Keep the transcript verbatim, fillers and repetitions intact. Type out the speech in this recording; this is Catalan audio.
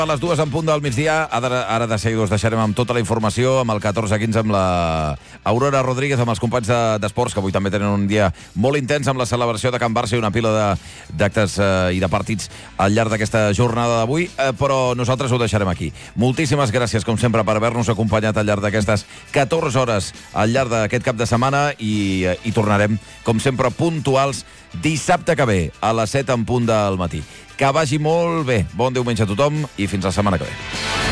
A les dues en punt del migdia, ara, ara de seguida us deixarem amb tota la informació, amb el catorze quinze, amb la Aurora Rodríguez, amb els companys d'esports, de, que avui també tenen un dia molt intens amb la celebració de Can Barça i una pila d'actes eh, i de partits al llarg d'aquesta jornada d'avui, eh, però nosaltres ho deixarem aquí. Moltíssimes gràcies, com sempre, per haver-nos acompanyat al llarg d'aquestes catorze hores al llarg d'aquest cap de setmana i, eh, i tornarem, com sempre, puntuals dissabte que ve, a les set en punt del matí. Que vagi molt bé. Bon diumenge a tothom i fins la setmana que ve.